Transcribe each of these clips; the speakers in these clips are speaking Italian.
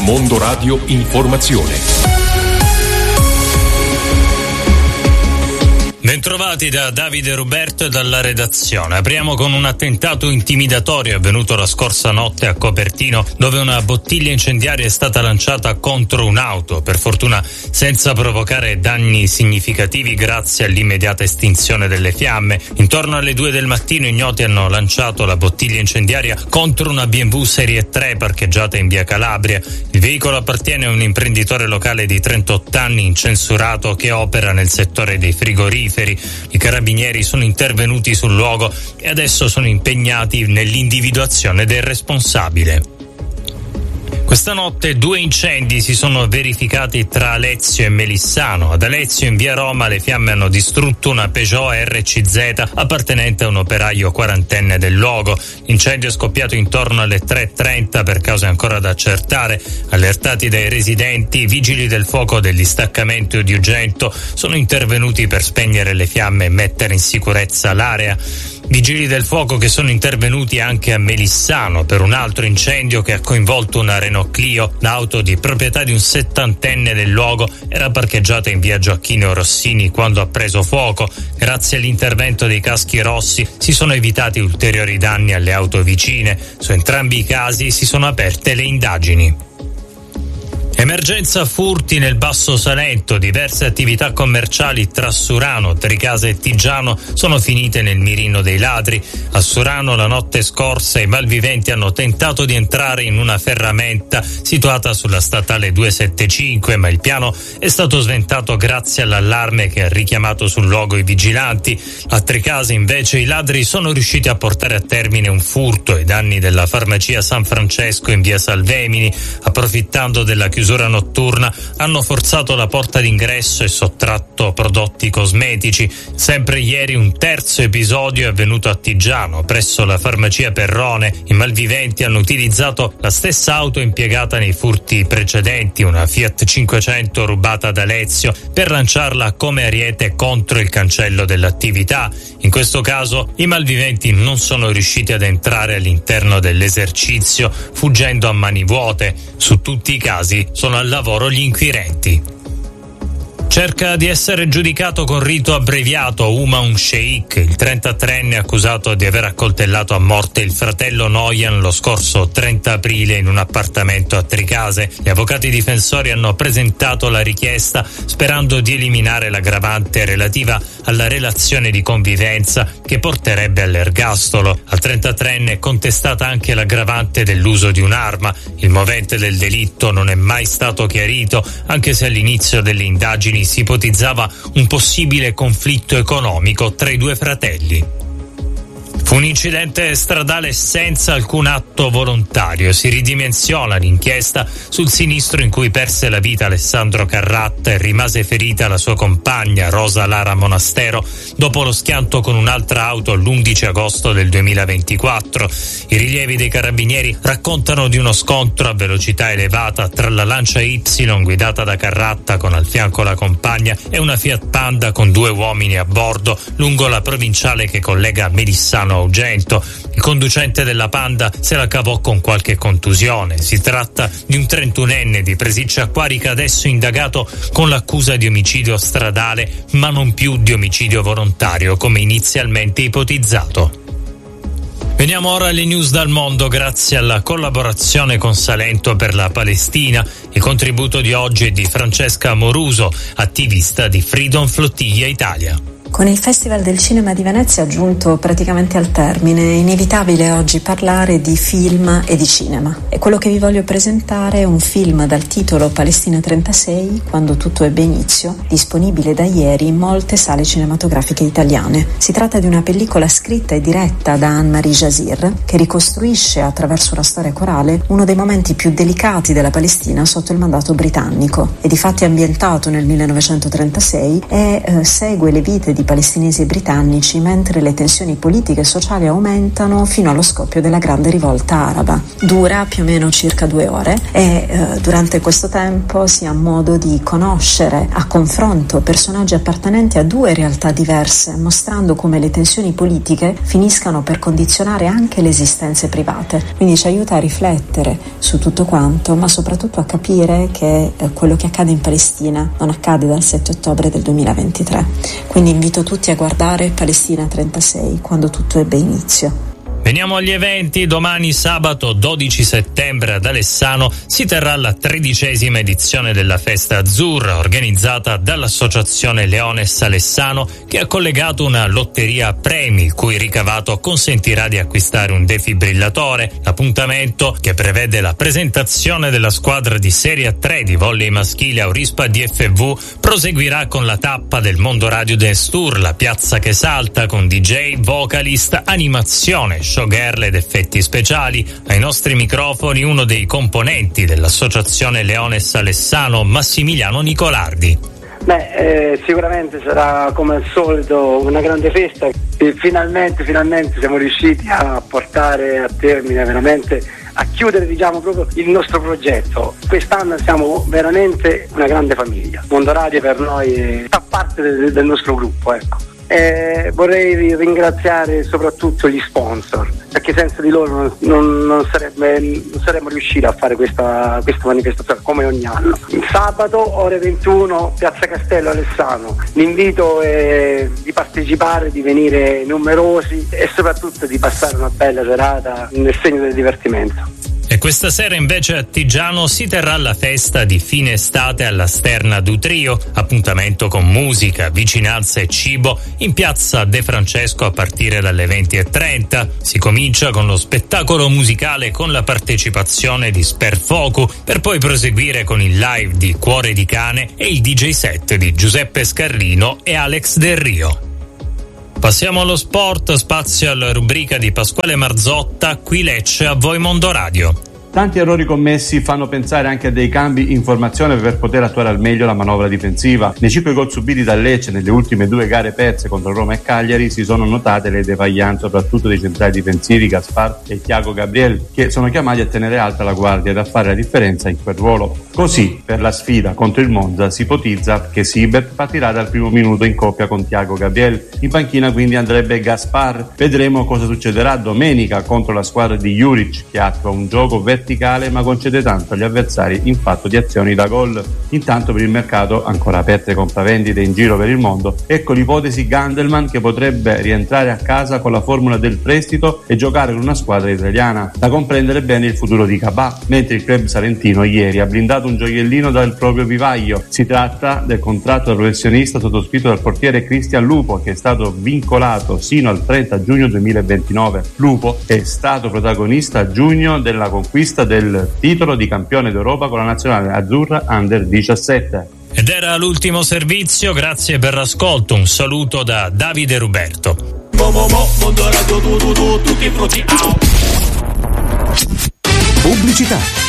Mondo Radio Informazione. Bentrovati da Davide Ruberto e dalla redazione. Apriamo con un attentato intimidatorio avvenuto la scorsa notte a Copertino, dove una bottiglia incendiaria è stata lanciata contro un'auto, per fortuna senza provocare danni significativi grazie all'immediata estinzione delle fiamme. Intorno alle 2 del mattino ignoti hanno lanciato la bottiglia incendiaria contro una BMW Serie 3 parcheggiata in via Calabria. Il veicolo appartiene a un imprenditore locale di 38 anni incensurato che opera nel settore dei frigoriferi. I carabinieri sono intervenuti sul luogo e adesso sono impegnati nell'individuazione del responsabile. Questa notte 2 incendi si sono verificati tra Alezio e Melissano. Ad Alezio, in via Roma, le fiamme hanno distrutto una Peugeot RCZ appartenente a un operaio quarantenne del luogo. L'incendio è scoppiato intorno alle 3:30 per cause ancora da accertare. Allertati dai residenti, i vigili del fuoco del distaccamento di Ugento sono intervenuti per spegnere le fiamme e mettere in sicurezza l'area. Vigili del fuoco che sono intervenuti anche a Melissano per un altro incendio che ha coinvolto una Renault Clio. L'auto di proprietà di un 70enne del luogo era parcheggiata in via Gioacchino Rossini quando ha preso fuoco. Grazie all'intervento dei caschi rossi si sono evitati ulteriori danni alle auto vicine. Su entrambi i casi si sono aperte le indagini. Emergenza furti nel Basso Salento. Diverse attività commerciali tra Surano, Tricase e Tigiano sono finite nel mirino dei ladri. A Surano la notte scorsa i malviventi hanno tentato di entrare in una ferramenta situata sulla statale 275, ma il piano è stato sventato grazie all'allarme che ha richiamato sul luogo i vigilanti. A Tricase invece i ladri sono riusciti a portare a termine un furto ai danni della farmacia San Francesco in via Salvemini. Approfittando della chiusura notturna hanno forzato la porta d'ingresso e sottratto prodotti cosmetici. Sempre ieri un terzo episodio è avvenuto a Tigiano, presso la farmacia Perrone. I malviventi hanno utilizzato la stessa auto impiegata nei furti precedenti, una Fiat 500 rubata da Alezio, per lanciarla come ariete contro il cancello dell'attività. In questo caso i malviventi non sono riusciti ad entrare all'interno dell'esercizio, fuggendo a mani vuote. Su tutti i casi sono al lavoro gli inquirenti. Cerca di essere giudicato con rito abbreviato Uman Sheikh, il 33enne accusato di aver accoltellato a morte il fratello Noyan lo scorso 30 aprile in un appartamento a Tricase. Gli avvocati difensori hanno presentato la richiesta sperando di eliminare l'aggravante relativa alla relazione di convivenza che porterebbe all'ergastolo. Al 33enne è contestata anche l'aggravante dell'uso di un'arma. Il movente del delitto non è mai stato chiarito, anche se all'inizio delle indagini si ipotizzava un possibile conflitto economico tra i due fratelli. Fu un incidente stradale senza alcun atto volontario. Si ridimensiona l'inchiesta sul sinistro in cui perse la vita Alessandro Carratta e rimase ferita la sua compagna Rosa Lara Monastero dopo lo schianto con un'altra auto l'11 agosto del 2024. I rilievi dei carabinieri raccontano di uno scontro a velocità elevata tra la Lancia Y guidata da Carratta con al fianco la compagna e una Fiat Panda con 2 uomini a bordo lungo la provinciale che collega Melissano a Ugento. Il conducente della Panda se la cavò con qualche contusione. Si tratta di un 31enne di Presiccia Acquarica, adesso indagato con l'accusa di omicidio stradale, ma non più di omicidio volontario come inizialmente ipotizzato. Veniamo ora alle news dal mondo grazie alla collaborazione con Salento per la Palestina. Il contributo di oggi è di Francesca Moruso, attivista di Freedom Flottiglia Italia. Con il Festival del Cinema di Venezia giunto praticamente al termine, è inevitabile oggi parlare di film e di cinema. E quello che vi voglio presentare è un film dal titolo Palestina 36, quando tutto ebbe inizio, disponibile da ieri in molte sale cinematografiche italiane. Si tratta di una pellicola scritta e diretta da Anne-Marie Jazir, che ricostruisce attraverso la storia corale uno dei momenti più delicati della Palestina sotto il mandato britannico. È difatti ambientato nel 1936 e segue le vite di palestinesi e britannici, mentre le tensioni politiche e sociali aumentano fino allo scoppio della grande rivolta araba. Dura più o meno circa 2 ore e durante questo tempo si ha modo di conoscere a confronto personaggi appartenenti a 2 realtà diverse, mostrando come le tensioni politiche finiscano per condizionare anche le esistenze private. Quindi ci aiuta a riflettere su tutto quanto, ma soprattutto a capire che quello che accade in Palestina non accade dal 7 ottobre del 2023. Quindi invito tutti a guardare Palestina 36, quando tutto ebbe inizio. Veniamo agli eventi. Domani sabato 12 settembre ad Alessano si terrà la 13ª edizione della Festa Azzurra, organizzata dall'Associazione Leones Alessano, che ha collegato una lotteria a premi, il cui ricavato consentirà di acquistare un defibrillatore. L'appuntamento, che prevede la presentazione della squadra di Serie 3 di volley maschile Aurispa DFV, proseguirà con la tappa del Mondo Radio Dance Tour, la piazza che salta, con DJ, vocalist, animazione, showgirl ed effetti speciali. Ai nostri microfoni uno dei componenti dell'Associazione Leones Alessano, Massimiliano Nicolardi. Sicuramente sarà come al solito una grande festa e finalmente siamo riusciti a portare a termine, veramente a chiudere proprio il nostro progetto. Quest'anno siamo veramente una grande famiglia. Mondo Radio per noi fa parte del nostro gruppo, ecco. Vorrei ringraziare soprattutto gli sponsor, perché senza di loro non saremmo riusciti a fare questa manifestazione come ogni anno. Il sabato ore 21 Piazza Castello Alessano. L'invito è di partecipare, di venire numerosi e soprattutto di passare una bella serata nel segno del divertimento. E questa sera invece a Tigiano si terrà la festa di fine estate alla Sterna d'Utrio, appuntamento con musica, vicinanza e cibo in piazza De Francesco a partire dalle 20:30. Si comincia con lo spettacolo musicale con la partecipazione di Sperfocu, per poi proseguire con il live di Cuore di Cane e il DJ set di Giuseppe Scarlino e Alex Del Rio. Passiamo allo sport, spazio alla rubrica di Pasquale Marzotta, qui Lecce, a voi Mondo Radio. Tanti errori commessi fanno pensare anche a dei cambi in formazione per poter attuare al meglio la manovra difensiva. Nei 5 gol subiti dal Lecce nelle ultime 2 gare perse contro Roma e Cagliari si sono notate le defaillanze soprattutto dei centrali difensivi Gaspar e Thiago Gabriel, che sono chiamati a tenere alta la guardia ed a fare la differenza in quel ruolo. Così, per la sfida contro il Monza si ipotizza che Siebert partirà dal primo minuto in coppia con Thiago Gabriel. In panchina quindi andrebbe Gaspar. Vedremo cosa succederà domenica contro la squadra di Juric, che attua un gioco verticale ma concede tanto agli avversari in fatto di azioni da gol. Intanto per il mercato, ancora aperte compravendite in giro per il mondo, ecco l'ipotesi Gandelman, che potrebbe rientrare a casa con la formula del prestito e giocare con una squadra italiana. Da comprendere bene il futuro di Cabà, mentre il club salentino ieri ha blindato un gioiellino dal proprio vivaio. Si tratta del contratto da professionista sottoscritto dal portiere Cristian Lupo, che è stato vincolato sino al 30 giugno 2029. Lupo è stato protagonista a giugno della conquista del titolo di campione d'Europa con la nazionale azzurra Under 17. Ed era l'ultimo servizio, grazie per l'ascolto, un saluto da Davide Ruberto. Mondo Radio, tutti pronti. Pubblicità.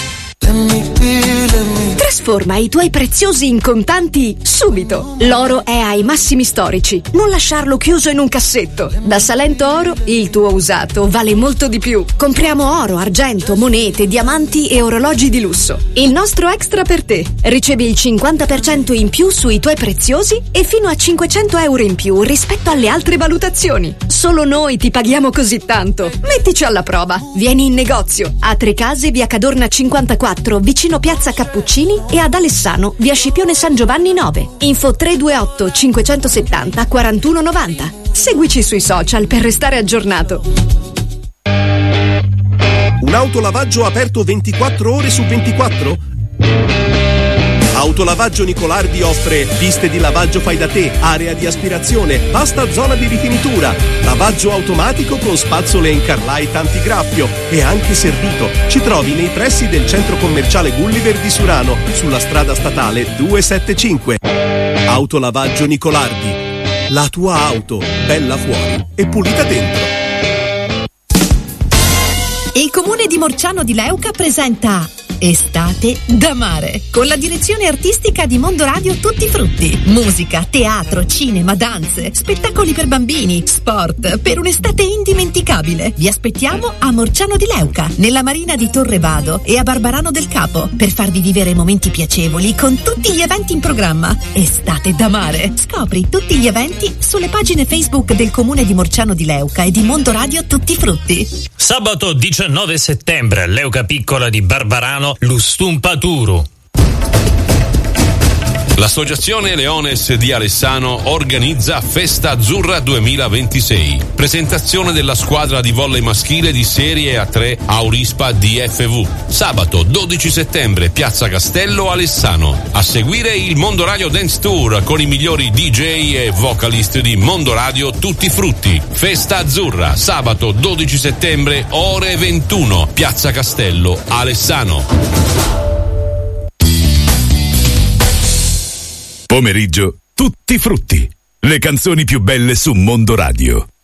Trasforma i tuoi preziosi in contanti subito. L'oro è ai massimi storici. Non lasciarlo chiuso in un cassetto. Da Salento Oro il tuo usato vale molto di più. Compriamo oro, argento, monete, diamanti e orologi di lusso. Il nostro extra per te. Ricevi il 50% in più sui tuoi preziosi e fino a 500 euro in più rispetto alle altre valutazioni. Solo noi ti paghiamo così tanto. Mettici alla prova. Vieni in negozio a Trecase, via Cadorna 54, vicino Piazza Cappuccini, e ad Alessano, via Scipione San Giovanni 9. Info 328 570 4190. Seguici sui social per restare aggiornato. Un autolavaggio aperto 24 ore su 24? Autolavaggio Nicolardi offre piste di lavaggio fai da te, area di aspirazione, vasta zona di rifinitura, lavaggio automatico con spazzole in Carlite antigraffio e anche servito. Ci trovi nei pressi del centro commerciale Gulliver di Surano, sulla strada statale 275. Autolavaggio Nicolardi. La tua auto, bella fuori e pulita dentro. Il comune di Morciano di Leuca presenta Estate da mare, con la direzione artistica di Mondo Radio Tutti Frutti. Musica, teatro, cinema, danze, spettacoli per bambini, sport, per un'estate indimenticabile. Vi aspettiamo a Morciano di Leuca, nella marina di Torre Vado e a Barbarano del Capo, per farvi vivere momenti piacevoli con tutti gli eventi in programma. Estate da mare. Scopri tutti gli eventi sulle pagine Facebook del Comune di Morciano di Leuca e di Mondo Radio Tutti Frutti. Sabato 19 settembre, Leuca Piccola di Barbarano, Lustumpaturu. L'Associazione Leones di Alessano organizza Festa Azzurra 2026. Presentazione della squadra di volley maschile di Serie A3 Aurispa DFV. Sabato 12 settembre, Piazza Castello, Alessano. A seguire il Mondo Radio Dance Tour con i migliori DJ e vocalist di Mondo Radio Tutti Frutti. Festa Azzurra, sabato 12 settembre, ore 21, Piazza Castello, Alessano. Pomeriggio, Tutti Frutti. Le canzoni più belle su Mondo Radio.